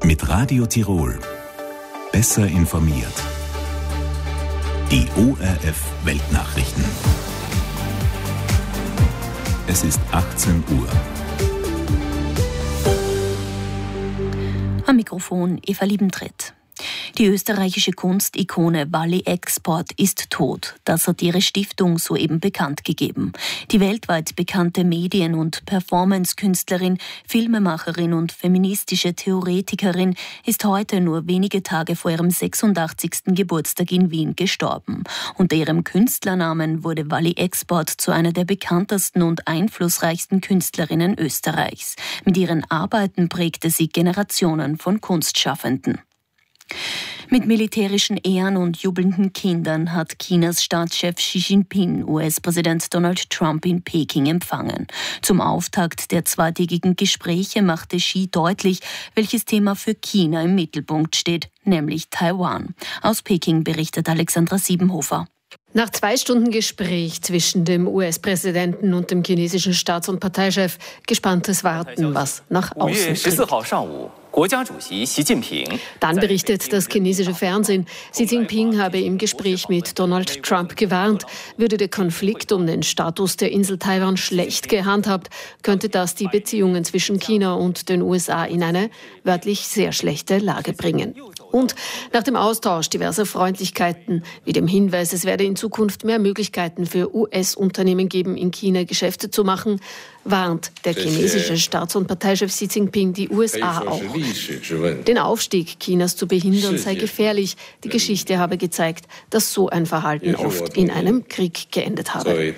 Mit Radio Tirol. Besser informiert. Die ORF Weltnachrichten. Es ist 18 Uhr. Am Mikrofon Eva Liebentritt. Die österreichische Kunstikone Wally Export ist tot. Das hat ihre Stiftung soeben bekannt gegeben. Die weltweit bekannte Medien- und Performance-Künstlerin, Filmemacherin und feministische Theoretikerin ist heute nur wenige Tage vor ihrem 86. Geburtstag in Wien gestorben. Unter ihrem Künstlernamen wurde Wally Export zu einer der bekanntesten und einflussreichsten Künstlerinnen Österreichs. Mit ihren Arbeiten prägte sie Generationen von Kunstschaffenden. Mit militärischen Ehren und jubelnden Kindern hat Chinas Staatschef Xi Jinping US-Präsident Donald Trump in Peking empfangen. Zum Auftakt der zweitägigen Gespräche machte Xi deutlich, welches Thema für China im Mittelpunkt steht, nämlich Taiwan. Aus Peking berichtet Alexandra Siebenhofer. Nach 2 Stunden Gespräch zwischen dem US-Präsidenten und dem chinesischen Staats- und Parteichef gespanntes Warten, was nach außen dringt. Dann berichtet das chinesische Fernsehen, Xi Jinping habe im Gespräch mit Donald Trump gewarnt, würde der Konflikt um den Status der Insel Taiwan schlecht gehandhabt, könnte das die Beziehungen zwischen China und den USA in eine wörtlich sehr schlechte Lage bringen. Und nach dem Austausch diverser Freundlichkeiten, wie dem Hinweis, es werde in Zukunft mehr Möglichkeiten für US-Unternehmen geben, in China Geschäfte zu machen, warnt der chinesische Staats- und Parteichef Xi Jinping die USA auch. Den Aufstieg Chinas zu behindern sei gefährlich. Die Geschichte habe gezeigt, dass so ein Verhalten oft in einem Krieg geendet habe.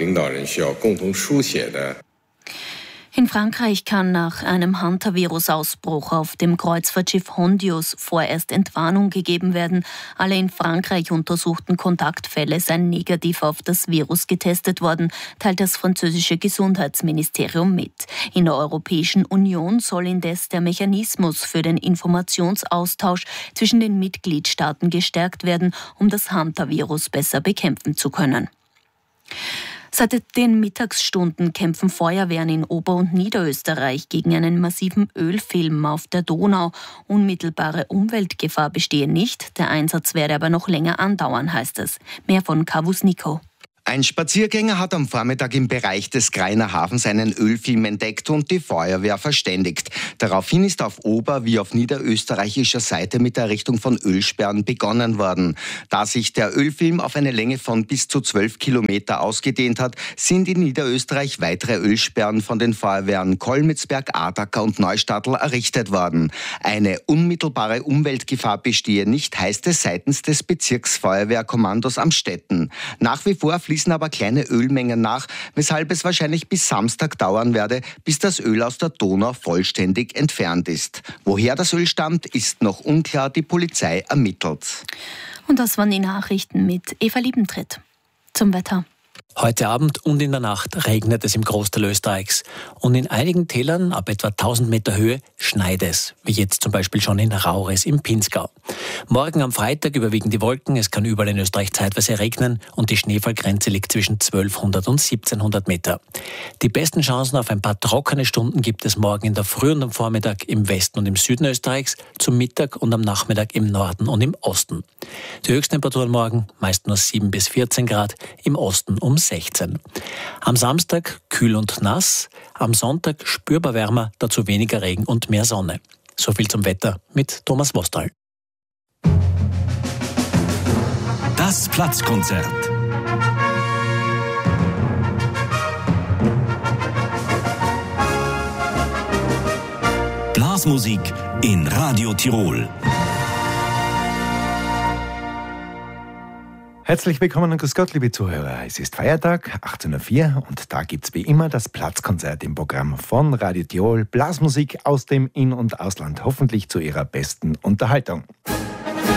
In Frankreich kann nach einem Hantavirus-Ausbruch auf dem Kreuzfahrtschiff Hondius vorerst Entwarnung gegeben werden. Alle in Frankreich untersuchten Kontaktfälle seien negativ auf das Virus getestet worden, teilt das französische Gesundheitsministerium mit. In der Europäischen Union soll indes der Mechanismus für den Informationsaustausch zwischen den Mitgliedstaaten gestärkt werden, um das Hantavirus besser bekämpfen zu können. Seit den Mittagsstunden kämpfen Feuerwehren in Ober- und Niederösterreich gegen einen massiven Ölfilm auf der Donau. Unmittelbare Umweltgefahr bestehe nicht, der Einsatz werde aber noch länger andauern, heißt es. Mehr von Kavus Nico. Ein Spaziergänger hat am Vormittag im Bereich des Greiner Hafens einen Ölfilm entdeckt und die Feuerwehr verständigt. Daraufhin ist auf ober- wie auf niederösterreichischer Seite mit der Errichtung von Ölsperren begonnen worden. Da sich der Ölfilm auf eine Länge von bis zu 12 Kilometer ausgedehnt hat, sind in Niederösterreich weitere Ölsperren von den Feuerwehren Kolmitzberg, Adacker und Neustadtl errichtet worden. Eine unmittelbare Umweltgefahr bestehe nicht, heißt es seitens des Bezirksfeuerwehrkommandos Amstetten. Nach wie vor fließen aber kleine Ölmengen nach, weshalb es wahrscheinlich bis Samstag dauern werde, bis das Öl aus der Donau vollständig entfernt ist. Woher das Öl stammt, ist noch unklar, die Polizei ermittelt. Und das waren die Nachrichten mit Eva Liebentritt. Zum Wetter. Heute Abend und in der Nacht regnet es im Großteil Österreichs. Und in einigen Tälern ab etwa 1000 Meter Höhe schneit es, wie jetzt zum Beispiel schon in Raures im Pinzgau. Morgen am Freitag überwiegen die Wolken, es kann überall in Österreich zeitweise regnen und die Schneefallgrenze liegt zwischen 1200 und 1700 Meter. Die besten Chancen auf ein paar trockene Stunden gibt es morgen in der Früh und am Vormittag im Westen und im Süden Österreichs, zum Mittag und am Nachmittag im Norden und im Osten. Die Höchsttemperaturen morgen meist nur 7 bis 14 Grad, im Osten um 16. Am Samstag kühl und nass, am Sonntag spürbar wärmer, dazu weniger Regen und mehr Sonne. So viel zum Wetter mit Thomas Wostal. Das Platzkonzert. Blasmusik in Radio Tirol. Herzlich willkommen und grüß Gott, liebe Zuhörer. Es ist Feiertag, 18.04 Uhr und da gibt's wie immer das Platzkonzert im Programm von Radio Tirol. Blasmusik aus dem In- und Ausland, hoffentlich zu Ihrer besten Unterhaltung.